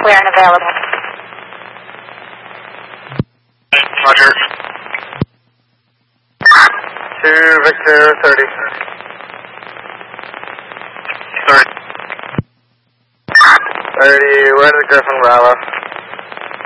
clear and available. Roger. 2 Victor 30. 30. Where to the Griffin Bravo?